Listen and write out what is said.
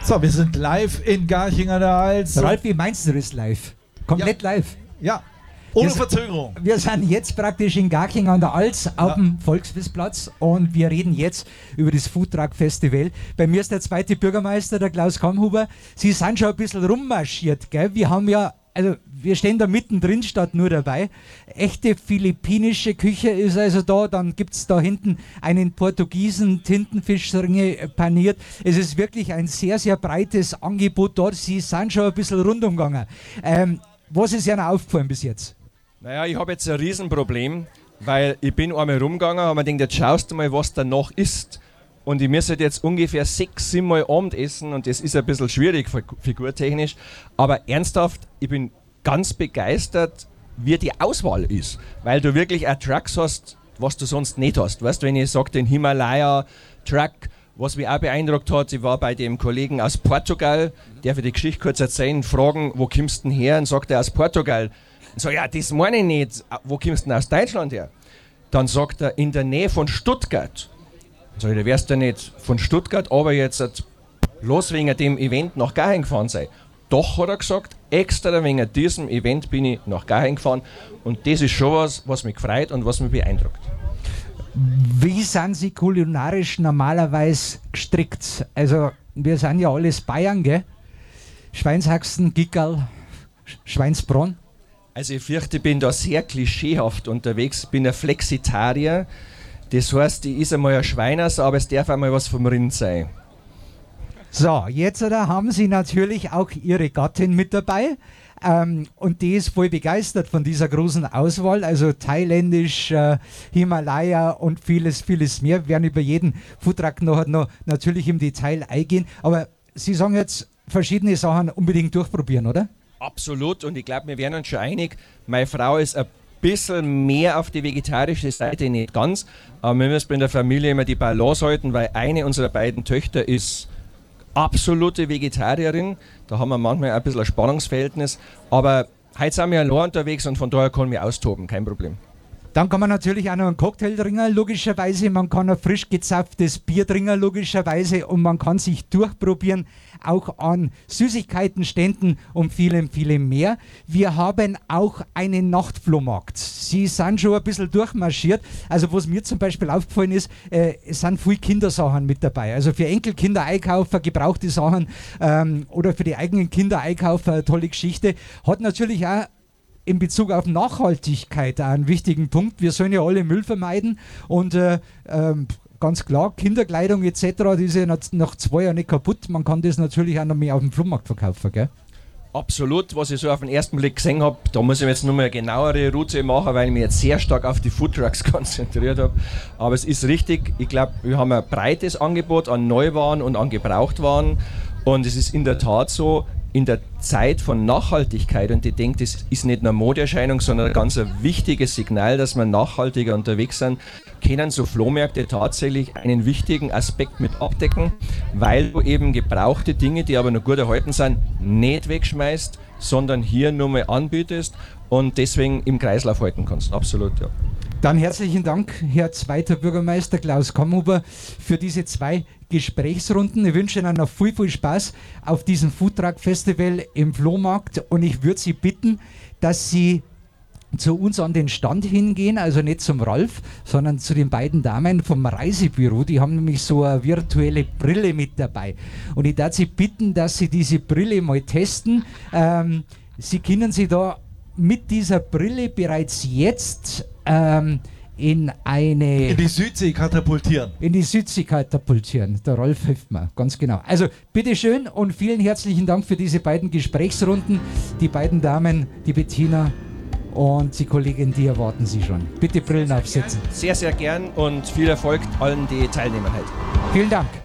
So, wir sind live in Garching an der Alz. Ralf, wie meinst du das live? Komplett live? Ja, ohne Verzögerung. Wir sind jetzt praktisch in Garching an der Alz auf dem Volksfestplatz und wir reden jetzt über das Foodtruck Festival. Bei mir ist der zweite Bürgermeister, der Klaus Kamhuber. Sie sind schon ein bisschen rummarschiert, gell? Wir stehen da mittendrin statt nur dabei. Echte philippinische Küche ist also da. Dann gibt es da hinten einen portugiesen Tintenfischringe paniert. Es ist wirklich ein sehr, sehr breites Angebot dort. Sie sind schon ein bisschen rundum gegangen. Was ist Ihnen aufgefallen bis jetzt? Naja, ich habe jetzt ein Riesenproblem, weil ich bin einmal rumgegangen und habe mir gedacht, jetzt schaust du mal, was da noch ist. Und ich müsste jetzt ungefähr 6-7 Mal Abendessen und das ist ein bisschen schwierig figurtechnisch. Aber ernsthaft, ich bin ganz begeistert, wie die Auswahl ist. Weil du wirklich auch Trucks hast, was du sonst nicht hast. Weißt du, wenn ich sage, den Himalaya-Truck, was mich auch beeindruckt hat, ich war bei dem Kollegen aus Portugal, der für die Geschichte kurz erzählen, fragen, wo kommst du denn her? Und sagt er, aus Portugal. Und so, ja, das meine ich nicht. Wo kommst du denn aus Deutschland her? Dann sagt er, in der Nähe von Stuttgart. So, da wärst du nicht von Stuttgart, aber jetzt los wegen dem Event nach Garching gefahren sei. Doch, hat er gesagt, extra wegen diesem Event bin ich nach Garching gefahren und das ist schon was mich freut und was mich beeindruckt. Wie sind Sie kulinarisch normalerweise gestrickt? Also, wir sind ja alles Bayern, gell? Schweinshaxen, Gickerl, Schweinsbronn. Also ich fürchte, ich bin da sehr klischeehaft unterwegs, bin ein Flexitarier. Das heißt, ich esse einmal ein Schweiners, aber es darf einmal was vom Rind sein. So, jetzt haben Sie natürlich auch Ihre Gattin mit dabei und die ist voll begeistert von dieser großen Auswahl, also thailändisch, Himalaya und vieles, vieles mehr. Wir werden über jeden Foodtruck noch natürlich im Detail eingehen, aber Sie sagen jetzt verschiedene Sachen unbedingt durchprobieren, oder? Absolut, und ich glaube, wir werden uns schon einig, meine Frau ist ein bisschen mehr auf die vegetarische Seite, nicht ganz, aber wir müssen in der Familie immer die Balance halten, weil eine unserer beiden Töchter ist absolute Vegetarierin, da haben wir manchmal ein bisschen ein Spannungsverhältnis, aber heute sind wir allein unterwegs und von daher können wir austoben, kein Problem. Dann kann man natürlich auch noch einen Cocktail trinken, logischerweise, man kann ein frisch gezapftes Bier trinken, logischerweise, und man kann sich durchprobieren, auch an Süßigkeitenständen und vielem, vielem mehr. Wir haben auch einen Nachtflohmarkt. Sie sind schon ein bisschen durchmarschiert. Also was mir zum Beispiel aufgefallen ist, es sind viele Kindersachen mit dabei. Also für Enkelkinder einkaufen, gebrauchte Sachen oder für die eigenen Kinder einkaufen, eine tolle Geschichte. Hat natürlich auch in Bezug auf Nachhaltigkeit einen wichtigen Punkt. Wir sollen ja alle Müll vermeiden und ganz klar, Kinderkleidung etc., die ist ja nach 2 Jahren nicht kaputt. Man kann das natürlich auch noch mehr auf dem Flohmarkt verkaufen, gell? Absolut, was ich so auf den ersten Blick gesehen habe, da muss ich jetzt nur mal eine genauere Route machen, weil ich mich jetzt sehr stark auf die Foodtrucks konzentriert habe. Aber es ist richtig, ich glaube, wir haben ein breites Angebot an Neuwaren und an Gebrauchtwaren und es ist in der Tat so, in der Zeit von Nachhaltigkeit, und ich denke, das ist nicht nur eine Modeerscheinung, sondern ein ganz wichtiges Signal, dass wir nachhaltiger unterwegs sind, können so Flohmärkte tatsächlich einen wichtigen Aspekt mit abdecken, weil du eben gebrauchte Dinge, die aber noch gut erhalten sind, nicht wegschmeißt, sondern hier nur mal anbietest und deswegen im Kreislauf halten kannst. Absolut, ja. Dann herzlichen Dank, Herr zweiter Bürgermeister Klaus Kamhuber, für diese 2 Gesprächsrunden. Ich wünsche Ihnen noch viel, viel Spaß auf diesem Foodtruck Festival im Flohmarkt und ich würde Sie bitten, dass Sie zu uns an den Stand hingehen, also nicht zum Ralf, sondern zu den beiden Damen vom Reisebüro. Die haben nämlich so eine virtuelle Brille mit dabei. Und ich darf Sie bitten, dass Sie diese Brille mal testen. Sie können Sie da mit dieser Brille bereits jetzt in die Südsee katapultieren. In die Südsee katapultieren. Der Rolf hilft mir, ganz genau. Also bitteschön und vielen herzlichen Dank für diese beiden Gesprächsrunden. Die beiden Damen, die Bettina und die Kollegin, die erwarten Sie schon. Bitte Brillen aufsetzen. Sehr, sehr gern und viel Erfolg allen, die teilnehmen heute. Vielen Dank.